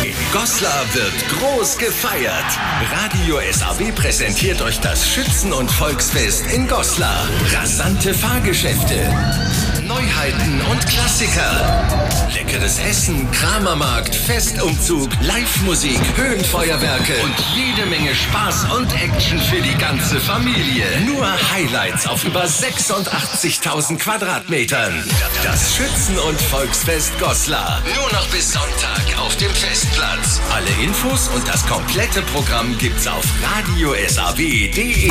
In Goslar wird groß gefeiert. Radio SAW präsentiert euch das Schützen- und Volksfest in Goslar. Rasante Fahrgeschäfte, Neuheiten und Klassiker. Leckeres Essen, Kramermarkt, Festumzug, Live-Musik, Höhenfeuerwerke und jede Menge Spaß und Action für die ganze Familie. Nur Highlights auf über 86.000 Quadratmetern. Das Schützen- und Volksfest Goslar. Nur noch bis Sonntag auf dem Festplatz. Alle Infos und das komplette Programm gibt's auf radiosaw.de.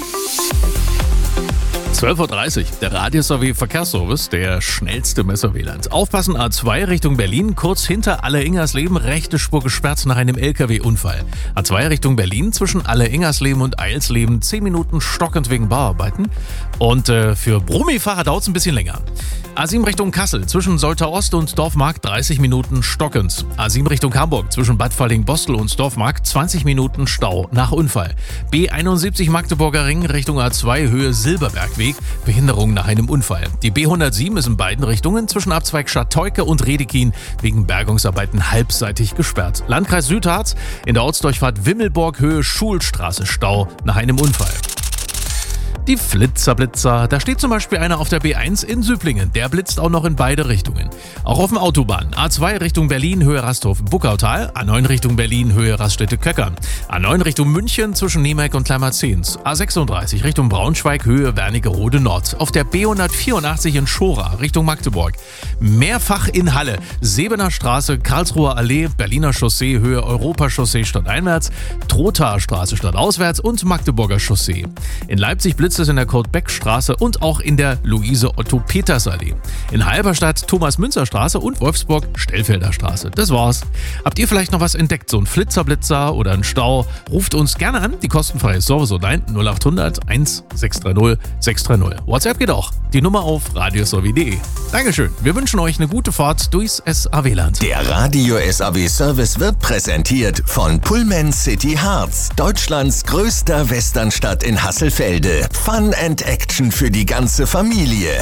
12.30 Uhr, der Radio SAW Verkehrsservice, der schnellste Messerwieland. Aufpassen, A2 Richtung Berlin, kurz hinter Alle-Ingersleben, rechte Spur gesperrt nach einem LKW-Unfall. A2 Richtung Berlin, zwischen Alle-Ingersleben und Eilsleben, 10 Minuten stockend wegen Bauarbeiten. Und für Brummifahrer dauert es ein bisschen länger. A7 Richtung Kassel, zwischen Soltau Ost und Dorfmarkt, 30 Minuten stockend. A7 Richtung Hamburg, zwischen Bad Falling-Bostel und Dorfmarkt, 20 Minuten Stau nach Unfall. B71 Magdeburger Ring Richtung A2 Höhe Silberbergweg, Behinderung nach einem Unfall. Die B107 ist in beiden Richtungen zwischen Abzweig Stadtteuke und Redekin wegen Bergungsarbeiten halbseitig gesperrt. Landkreis Südharz, in der Ortsdurchfahrt Wimmelburg Höhe Schulstraße Stau nach einem Unfall. Die Flitzerblitzer, da steht zum Beispiel einer auf der B1 in Süblingen, der blitzt auch noch in beide Richtungen. Auch auf dem Autobahn, A2 Richtung Berlin, Höhe Rasthofen-Buckautal, A9 Richtung Berlin, Höhe Raststätte-Köckern, A9 Richtung München zwischen Niemeck und Kleimarzens, A36 Richtung Braunschweig, Höhe Wernigerode Nord, auf der B184 in Schora Richtung Magdeburg, mehrfach in Halle, Sebener Straße, Karlsruher Allee, Berliner Chaussee, Höhe Europachaussee stadteinwärts, Trothaer Straße stadtauswärts und Magdeburger Chaussee. In Leipzig blitzt es in der Kurt-Beck-Straße und auch in der Luise-Otto-Peters-Allee. In Halberstadt Thomas-Münzer-Straße und Wolfsburg Stellfelder Straße. Das war's. Habt ihr vielleicht noch was entdeckt? So ein Flitzerblitzer oder ein Stau? Ruft uns gerne an. Die kostenfreie Service-Hotline 0800 1630 630. WhatsApp geht auch. Die Nummer auf radiosaw.de. Dankeschön. Wir wünschen euch eine gute Fahrt durchs SAW-Land. Der Radio SAW Service wird präsentiert von Pullman City Harz, Deutschlands größter Westernstadt in Hasselfelde. Fun and Action für die ganze Familie.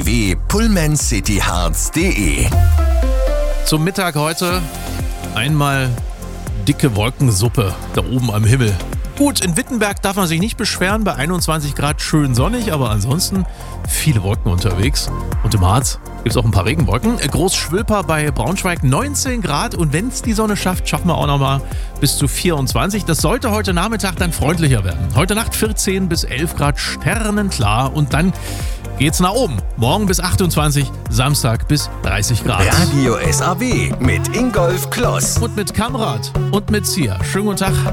www.pullmancityharz.de. Zum Mittag heute einmal dicke Wolkensuppe da oben am Himmel. Gut, in Wittenberg darf man sich nicht beschweren, bei 21 Grad schön sonnig, aber ansonsten viele Wolken unterwegs. Und im Harz gibt es auch ein paar Regenwolken. Großschwülper bei Braunschweig 19 Grad und wenn es die Sonne schafft, schaffen wir auch nochmal bis zu 24. Das sollte heute Nachmittag dann freundlicher werden. Heute Nacht 14 bis 11 Grad sternenklar und dann geht's nach oben. Morgen bis 28, Samstag bis 30 Grad. Radio SAW mit Ingolf Kloss. Und mit Kamrat und mit Sia. Schönen guten Tag.